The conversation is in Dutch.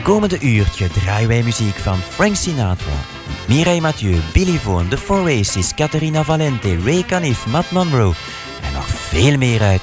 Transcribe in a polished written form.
komende uurtje draaien wij muziek van Frank Sinatra, Mireille Mathieu, Billy Vaughan, The Four Aces, Caterina Valente, Ray Conniff, Matt Monro en nog veel meer uit